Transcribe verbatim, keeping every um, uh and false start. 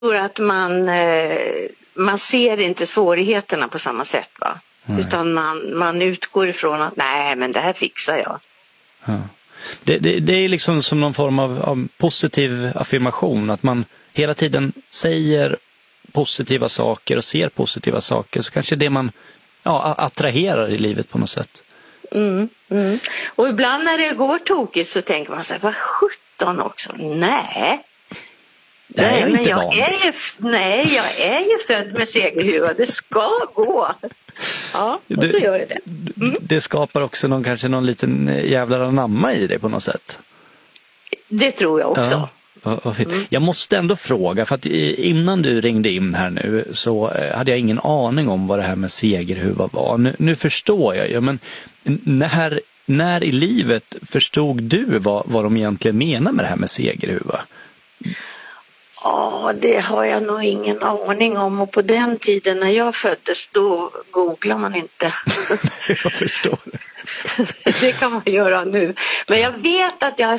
tror att man, eh, man ser inte svårigheterna på samma sätt, va? Nej. Utan man, man utgår ifrån att nej, men det här fixar jag. Ja. Det, det, det är liksom som någon form av, av positiv affirmation, att man hela tiden säger positiva saker och ser positiva saker, så kanske det man ja, attraherar i livet på något sätt. Mm, mm. Och ibland när det går tokigt så tänker man så här, vad sjutton också, nej. Det är nej, men inte jag är ju, nej, jag är ju född med segelhuva, det ska gå. Ja, och det, så gör det. Mm. Det skapar också någon, kanske någon liten jävla anamma i det på något sätt. Det tror jag också. Ja, vad fint. Mm. Jag måste ändå fråga, för att innan du ringde in här nu så hade jag ingen aning om vad det här med segelhuva var. Nu, nu förstår jag ju, men när, när i livet förstod du vad, vad de egentligen menar med det här med segelhuva? Ja, det har jag nog ingen aning om, och på den tiden när jag föddes då googlar man inte. Jag förstår det. Det kan man göra nu. Men jag vet att jag har